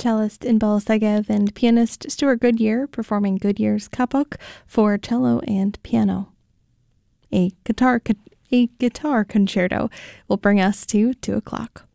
cellist Inbal Segev and pianist Stuart Goodyear performing Goodyear's Kapok for cello and piano. A guitar concerto will bring us to 2 o'clock.